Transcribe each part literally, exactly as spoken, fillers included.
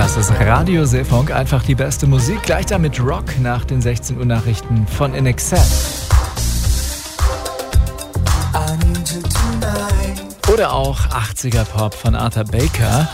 Das ist Radio Seefunk, einfach die beste Musik. Gleich damit Rock nach den sechzehn Uhr Nachrichten von In Excess. Oder auch achtziger Pop von Arthur Baker.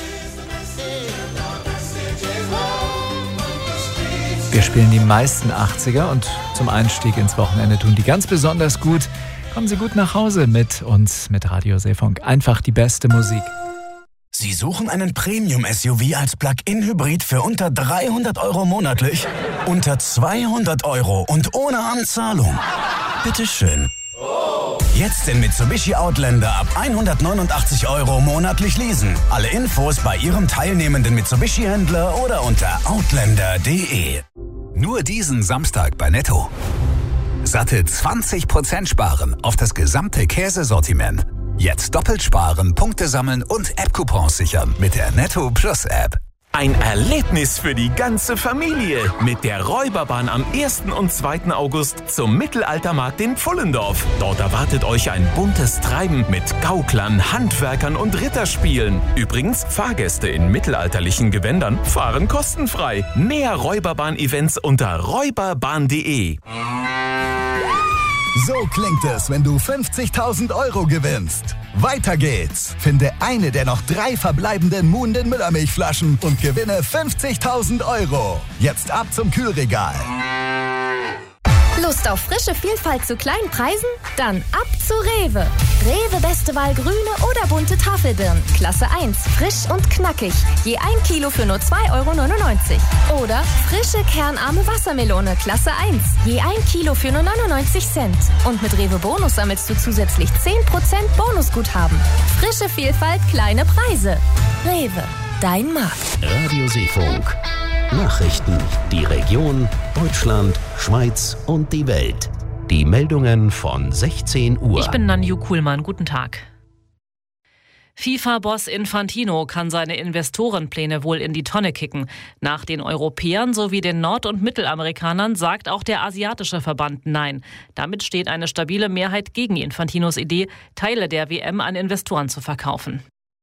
Wir spielen die meisten achtziger und zum Einstieg ins Wochenende tun die ganz besonders gut. Kommen Sie gut nach Hause mit uns, mit Radio Seefunk. Einfach die beste Musik. Sie suchen einen Premium-S U V als Plug-in-Hybrid für unter dreihundert Euro monatlich? Unter zweihundert Euro und ohne Anzahlung? Bitteschön. Jetzt den Mitsubishi Outlander ab hundertneunundachtzig Euro monatlich leasen. Alle Infos bei Ihrem teilnehmenden Mitsubishi-Händler oder unter outlander punkt de. Nur diesen Samstag bei Netto. Satte zwanzig Prozent sparen auf das gesamte Käsesortiment. Jetzt doppelt sparen, Punkte sammeln und App-Coupons sichern mit der Netto Plus App. Ein Erlebnis für die ganze Familie mit der Räuberbahn am ersten und zweiten August zum Mittelaltermarkt in Pfullendorf. Dort erwartet euch ein buntes Treiben mit Gauklern, Handwerkern und Ritterspielen. Übrigens, Fahrgäste in mittelalterlichen Gewändern fahren kostenfrei. Mehr Räuberbahn-Events unter räuberbahn punkt de. So klingt es, wenn du fünfzigtausend Euro gewinnst. Weiter geht's. Finde eine der noch drei verbleibenden Muhnden Müllermilchflaschen und gewinne fünfzigtausend Euro. Jetzt ab zum Kühlregal. Lust auf frische Vielfalt zu kleinen Preisen? Dann ab zu Rewe. Rewe Beste Wahl grüne oder bunte Tafelbirnen. Klasse eins, frisch und knackig. Je ein Kilo für nur zwei Euro neunundneunzig. Oder frische kernarme Wassermelone. Klasse eins. Je ein Kilo für nur neunundneunzig Cent. Und mit Rewe Bonus sammelst du zusätzlich zehn Prozent Bonusguthaben. Frische Vielfalt, kleine Preise. Rewe, dein Markt. Radio Seefunk. Nachrichten, die Region, Deutschland, Schweiz und die Welt. Die Meldungen von sechzehn Uhr. Ich bin Nanju Kuhlmann. Guten Tag. FIFA-Boss Infantino kann seine Investorenpläne wohl in die Tonne kicken. Nach den Europäern sowie den Nord- und Mittelamerikanern sagt auch der asiatische Verband Nein. Damit steht eine stabile Mehrheit gegen Infantinos Idee, Teile der W M an Investoren zu verkaufen.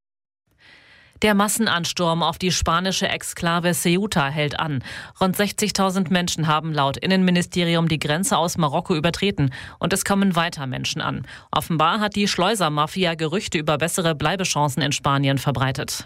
Der Massenansturm auf die spanische Exklave Ceuta hält an. Rund sechzigtausend Menschen haben laut Innenministerium die Grenze aus Marokko übertreten und es kommen weiter Menschen an. Offenbar hat die Schleusermafia Gerüchte über bessere Bleibechancen in Spanien verbreitet.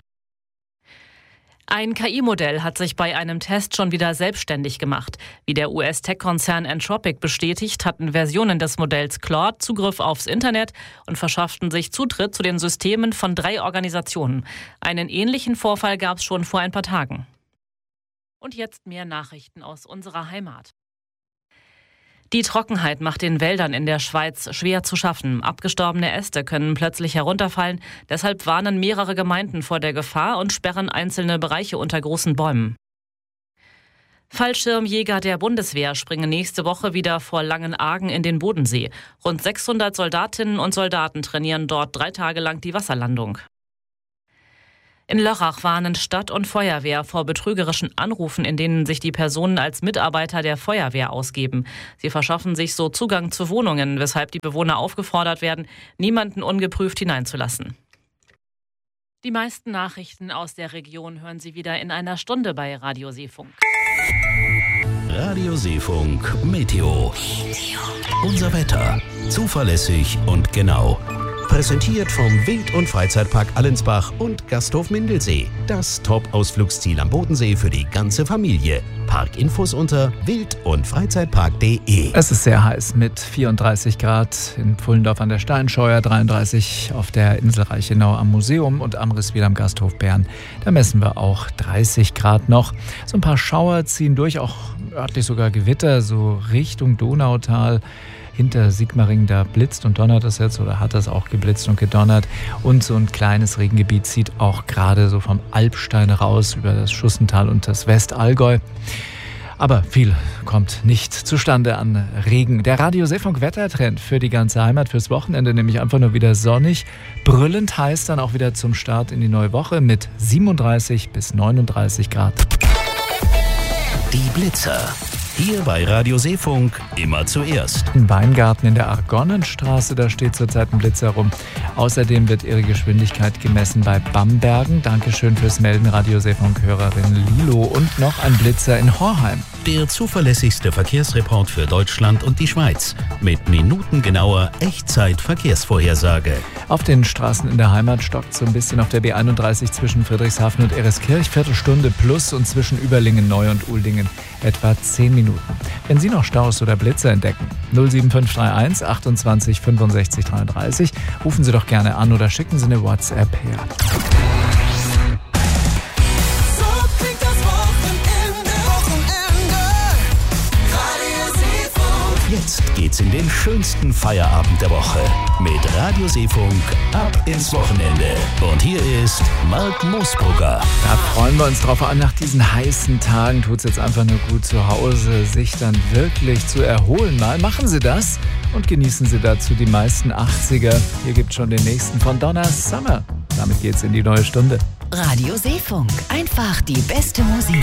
Ein K I-Modell hat sich bei einem Test schon wieder selbstständig gemacht. Wie der U S-Tech-Konzern Anthropic bestätigt, hatten Versionen des Modells Claude Zugriff aufs Internet und verschafften sich Zutritt zu den Systemen von drei Organisationen. Einen ähnlichen Vorfall gab es schon vor ein paar Tagen. Und jetzt mehr Nachrichten aus unserer Heimat. Die Trockenheit macht den Wäldern in der Schweiz schwer zu schaffen. Abgestorbene Äste können plötzlich herunterfallen. Deshalb warnen mehrere Gemeinden vor der Gefahr und sperren einzelne Bereiche unter großen Bäumen. Fallschirmjäger der Bundeswehr springen nächste Woche wieder vor Langenargen in den Bodensee. Rund sechshundert Soldatinnen und Soldaten trainieren dort drei Tage lang die Wasserlandung. In Lörrach warnen Stadt und Feuerwehr vor betrügerischen Anrufen, in denen sich die Personen als Mitarbeiter der Feuerwehr ausgeben. Sie verschaffen sich so Zugang zu Wohnungen, weshalb die Bewohner aufgefordert werden, niemanden ungeprüft hineinzulassen. Die meisten Nachrichten aus der Region hören Sie wieder in einer Stunde bei Radio Seefunk. Radio Seefunk Meteo. Unser Wetter. Zuverlässig und genau. Präsentiert vom Wild- und Freizeitpark Allensbach und Gasthof Mindelsee. Das Top-Ausflugsziel am Bodensee für die ganze Familie. Parkinfos unter wild- und freizeitpark punkt de. Es ist sehr heiß mit vierunddreißig Grad in Pfullendorf an der Steinscheuer, dreiunddreißig auf der Insel Reichenau am Museum und am Risswil am Gasthof Bern. Da messen wir auch dreißig Grad noch. So ein paar Schauer ziehen durch, auch örtlich sogar Gewitter, so Richtung Donautal. Hinter Sigmaringen, da blitzt und donnert es jetzt oder hat es auch geblitzt und gedonnert. Und so ein kleines Regengebiet zieht auch gerade so vom Alpstein raus über das Schussental und das Westallgäu. Aber viel kommt nicht zustande an Regen. Der Radio Seefunk Wettertrend für die ganze Heimat fürs Wochenende, nämlich einfach nur wieder sonnig. Brüllend heiß dann auch wieder zum Start in die neue Woche mit siebenunddreißig bis neununddreißig Grad. Die Blitzer. Hier bei Radio Seefunk immer zuerst. Im Weingarten in der Argonnenstraße, da steht zurzeit ein Blitzer rum. Außerdem wird ihre Geschwindigkeit gemessen bei Bambergen. Dankeschön fürs Melden, Radio Seefunk-Hörerin Lilo. Und noch ein Blitzer in Horheim. Der zuverlässigste Verkehrsreport für Deutschland und die Schweiz. Mit minutengenauer Echtzeit-Verkehrsvorhersage. Auf den Straßen in der Heimat stockt so ein bisschen auf der B einunddreißig zwischen Friedrichshafen und Ereskirch. Viertelstunde plus und zwischen Überlingen Neu und Uldingen etwa zehn Minuten. Wenn Sie noch Staus oder Blitzer entdecken, null sieben fünf drei eins achtundzwanzig fünfundsechzig dreiunddreißig, rufen Sie doch gerne an oder schicken Sie eine WhatsApp her. Jetzt geht's in den schönsten Feierabend der Woche mit Radio Seefunk ab ins Wochenende. Und hier ist Mark Moosbrugger. Da freuen wir uns drauf. An nach diesen heißen Tagen tut es jetzt einfach nur gut zu Hause, sich dann wirklich zu erholen. Mal machen Sie das und genießen Sie dazu die meisten achtziger. Hier gibt's schon den nächsten von Donna Summer. Damit geht's in die neue Stunde. Radio Seefunk. Einfach die beste Musik.